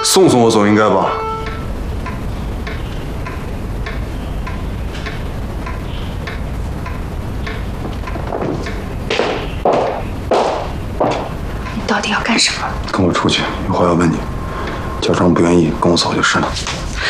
送送我总应该吧？ 你到底要干什么？ 跟我出去，有话要问你。小张不愿意跟我走就是了。